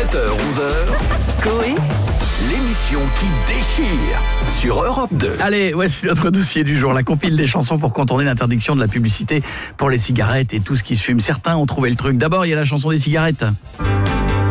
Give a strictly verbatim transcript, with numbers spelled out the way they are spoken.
sept heures onze heures, Coé, l'émission qui déchire sur Europe deux. Allez, voici notre dossier du jour, la compile des chansons pour contourner l'interdiction de la publicité pour les cigarettes et tout ce qui se fume. Certains ont trouvé le truc. D'abord, il y a la chanson des cigarettes.